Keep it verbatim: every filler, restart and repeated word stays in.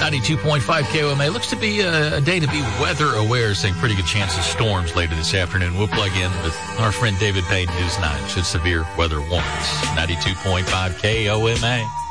ninety-two point five K O M A. Looks to be a, a day to be weather aware, saying pretty good chance of storms later this afternoon. We'll plug in with our friend David Payne, News nine, should severe weather warrants. ninety-two point five K O M A.